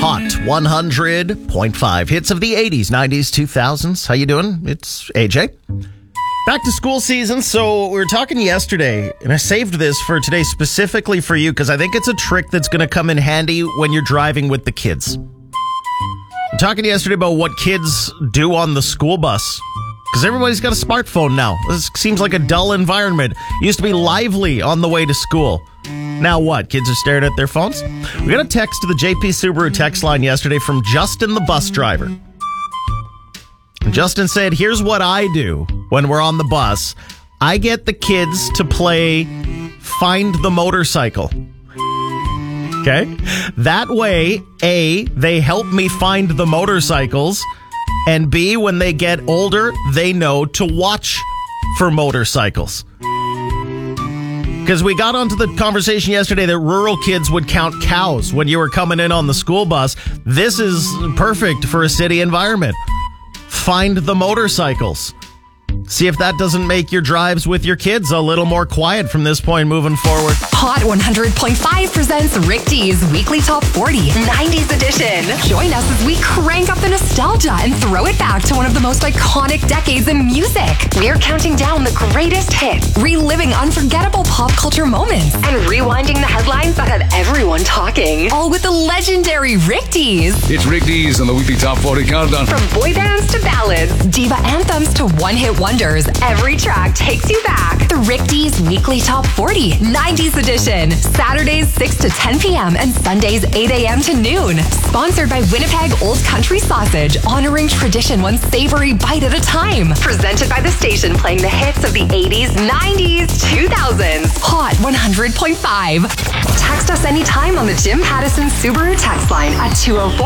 Hot 100.5. Hits of the 80s, 90s, 2000s. How you doing? It's AJ. Back to school season. So we were talking yesterday, and I saved this for today specifically for you because I think it's a trick that's going to come in handy when you're driving with the kids. I'm talking yesterday about what kids do on the school bus because everybody's got a smartphone now. This seems like a dull environment. It used to be lively on the way to school. Now what? Kids are staring at their phones? We got a text to the JP Subaru text line yesterday from Justin, the bus driver. Justin said, here's what I do when we're on the bus. I get the kids to play Find the Motorcycle. Okay? That way, A, they help me find the motorcycles, and B, when they get older, they know to watch for motorcycles. Because we got onto the conversation yesterday that rural kids would count cows when you were coming in on the school bus. This is perfect for a city environment. Find the motorcycles. See if that doesn't make your drives with your kids a little more quiet from this point moving forward. Hot 100.5 presents Rick D's Weekly Top 40 90s edition. Join us as we crank up the nostalgia and throw it back to one of the most iconic decades in music. We're counting down the greatest hits, reliving unforgettable pop culture moments, and rewinding the headlines that had everyone talking. All with the legendary Rick D's. It's Rick D's on the Weekly Top 40 Countdown. From boy bands to ballads, diva anthems to one-hit wonders, every track takes you back. The Rick D's Weekly Top 40 90s edition. Saturdays 6 to 10 p.m. and Sundays 8 a.m. to noon. Sponsored by Winnipeg Old Country Sausage, honoring tradition one savory bite at a time. Presented by the station playing the hits of the 80s, 90s, 2000s. Hot 100.5. Text us anytime on the Jim Pattison Subaru text line at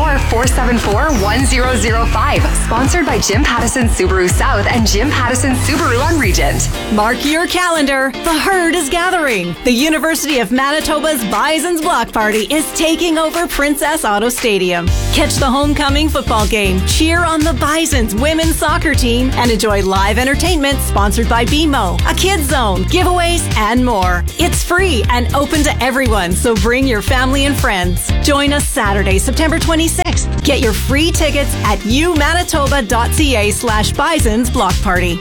204-474-1005. Sponsored by Jim Pattison Subaru South and Jim Pattison Subaru on Regent. Mark your calendar. The herd is gathering. The University of Manitoba's Bison's Block Party is taking over Princess Auto Stadium. Catch the homecoming football game, cheer on the Bison's women's soccer team, and enjoy live entertainment sponsored by BMO, a kids zone, giveaways, and more. It's free and open to everyone, so bring your family and friends. Join us Saturday, September 26th. Get your free tickets at umanitoba.ca/Bison's Block Party.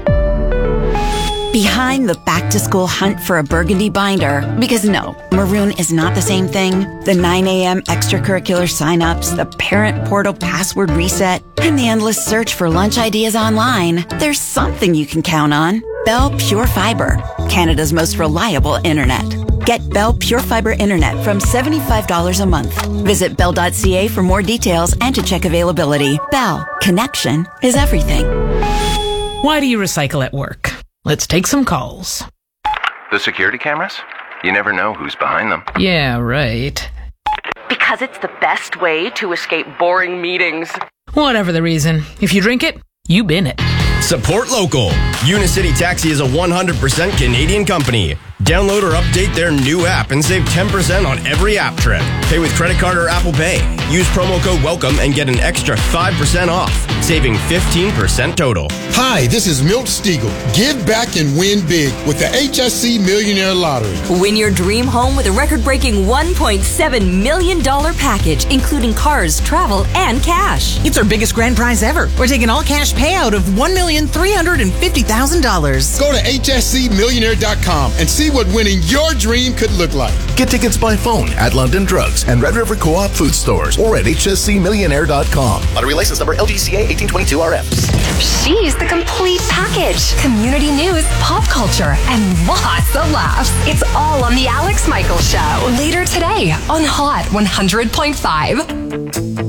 Behind the back-to-school hunt for a burgundy binder, because no, maroon is not the same thing. The 9 a.m. extracurricular sign-ups, the parent portal password reset, and the endless search for lunch ideas online. There's something you can count on. Bell Pure Fiber, Canada's most reliable internet. Get Bell Pure Fiber Internet from $75 a month. Visit bell.ca for more details and to check availability. Bell, connection is everything. Why do you recycle at work? Let's take some calls. The security cameras? You never know who's behind them. Yeah, right. Because it's the best way to escape boring meetings. Whatever the reason, if you drink it, you bin it. Support local. Unicity Taxi is a 100% Canadian company. Download or update their new app and save 10% on every app trip. Pay with credit card or Apple Pay. Use promo code WELCOME and get an extra 5% off, saving 15% total. Hi, this is Milt Stiegel. Give back and win big with the HSC Millionaire Lottery. Win your dream home with a record-breaking $1.7 million package, including cars, travel, and cash. It's our biggest grand prize ever. We're taking all-cash payout of $1,350,000. Go to hscmillionaire.com and see what winning your dream could look like. Get tickets by phone at London Drugs and Red River Co-op food stores or at hscmillionaire.com. Lottery license number LGCA 1822RF. She's the complete package. Community news, pop culture, and lots of laughs. It's all on The Alex Michaels Show. Later today on Hot 100.5.